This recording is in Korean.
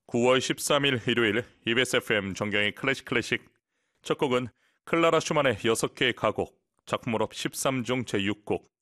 9월 13일 일요일 EBS FM 정경의 클래식 첫 곡은 클라라 슈만의 6개의 가곡 작품으로 13중 제6곡